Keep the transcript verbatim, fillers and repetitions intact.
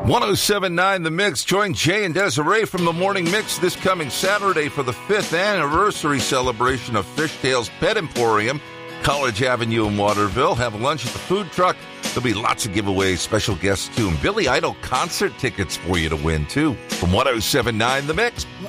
one oh seven point nine The Mix. Join Jay and Desiree from the Morning Mix this coming Saturday for the fifth anniversary celebration of Fishtails Pet Emporium, College Avenue in Waterville. Have lunch at the food truck. There'll be lots of giveaways, special guests too, and Billy Idol concert tickets for you to win too. From one oh seven point nine The Mix.